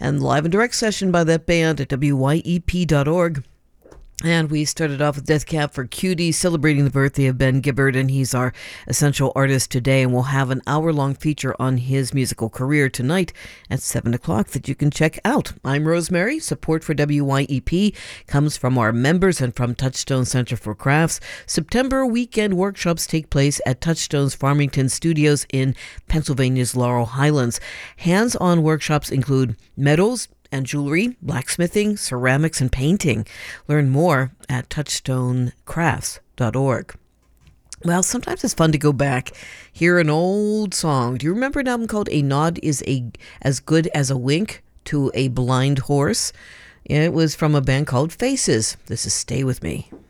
and live and direct session by that band at wyep.org. And we started off with Death Cab for Cutie, celebrating the birthday of Ben Gibbard, and he's our essential artist today. And we'll have an hour-long feature on his musical career tonight at 7 o'clock that you can check out. I'm Rosemary. Support for WYEP comes from our members and from Touchstone Center for Crafts. September weekend workshops take place at Touchstone's Farmington Studios in Pennsylvania's Laurel Highlands. Hands-on workshops include metals and jewelry, blacksmithing, ceramics, and painting. Learn more at touchstonecrafts.org. Well, sometimes it's fun to go back, hear an old song. Do you remember an album called A Nod is as Good as a Wink to a Blind Horse? It was from a band called Faces. This is Stay With Me.